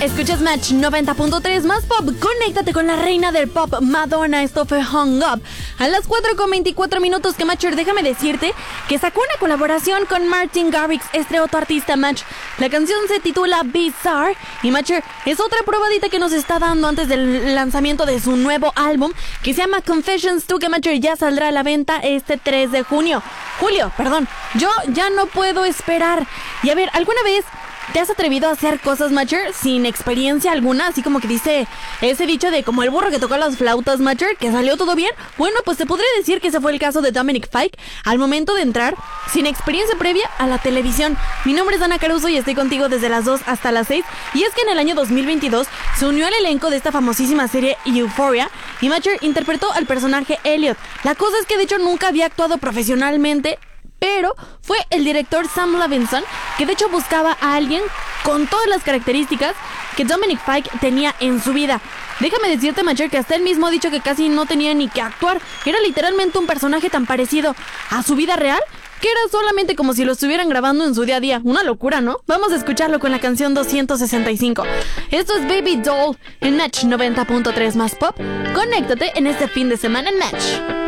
Escuchas Match 90.3 más pop. Conéctate con la reina del pop, Madonna. Esto fue Hung Up. A las 4:24 que Matcher, déjame decirte que sacó una colaboración con Martin Garrix, otro artista Match. La canción se titula Bizarre y Matcher es otra probadita que nos está dando antes del lanzamiento de su nuevo álbum que se llama Confessions 2, que Matcher ya saldrá a la venta este 3 de julio. Yo ya no puedo esperar. Y a ver, ¿alguna vez te has atrevido a hacer cosas, Matcher, sin experiencia alguna? Así como que dice ese dicho de como el burro que tocó las flautas, Matcher, que salió todo bien. Bueno, pues te podría decir que ese fue el caso de Dominic Fike al momento de entrar sin experiencia previa a la televisión. Mi nombre es Ana Caruso y estoy contigo desde las 2 hasta las 6. Y es que en el año 2022 se unió al elenco de esta famosísima serie Euphoria y Matcher interpretó al personaje Elliot. La cosa es que de hecho nunca había actuado profesionalmente, pero fue el director Sam Levinson que de hecho buscaba a alguien con todas las características que Dominic Fike tenía en su vida. Déjame decirte, Matcher, que hasta él mismo ha dicho que casi no tenía ni que actuar. Era literalmente un personaje tan parecido a su vida real que era solamente como si lo estuvieran grabando en su día a día. Una locura, ¿no? Vamos a escucharlo con la canción 265. Esto es Baby Doll en Match 90.3 más pop. Conéctate en este fin de semana en Match.